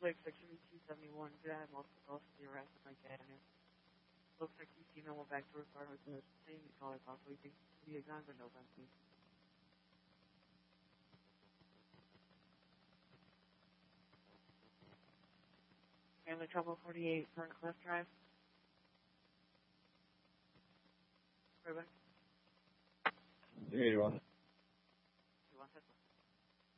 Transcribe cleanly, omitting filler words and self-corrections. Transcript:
Lake Section 271, did I have multiple calls to the arrest of my dad? Looks like he's female back to her car with the same call I possibly think to be a gun, but no gun, please. Family Trouble 48, Park Cliff Drive. Right back. 81.